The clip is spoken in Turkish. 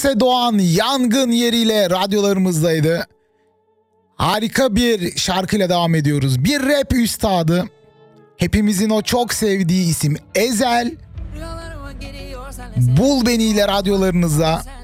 Doğan Yangın Yeriyle radyolarımızdaydı. Harika bir şarkıyla devam ediyoruz. Bir rap üstadı. Hepimizin o çok sevdiği isim Ezel. Bul Beni ile radyolarınızda.